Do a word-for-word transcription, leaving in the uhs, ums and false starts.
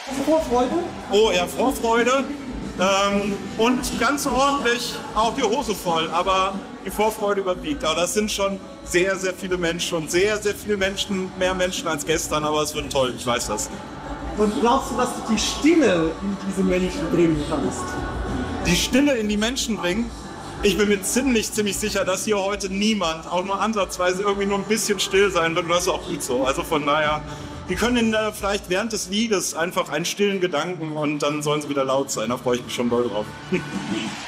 Vorfreude? Oh ja, Vorfreude. Ähm, und ganz ordentlich auch die Hose voll, aber die Vorfreude überwiegt. Aber das sind schon sehr, sehr viele Menschen und sehr, sehr viele Menschen, mehr Menschen als gestern, aber es wird toll, ich weiß das. Und glaubst du, dass du die Stille in diese Menschen bringen kannst? Die Stille in die Menschen bringen? Ich bin mir ziemlich, ziemlich sicher, dass hier heute niemand, auch nur ansatzweise, irgendwie nur ein bisschen still sein wird. Und das ist auch gut so. Also von daher, die können äh, vielleicht während des Liedes einfach einen stillen Gedanken und dann sollen sie wieder laut sein. Da freue ich mich schon doll drauf.